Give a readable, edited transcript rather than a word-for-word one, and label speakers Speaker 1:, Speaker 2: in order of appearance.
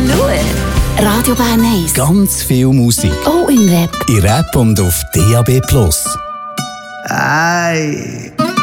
Speaker 1: Nur Radio Bern 1.
Speaker 2: Ganz viel Musik.
Speaker 1: Auch im Web.
Speaker 2: In Rap und auf DAB+.
Speaker 3: Ei.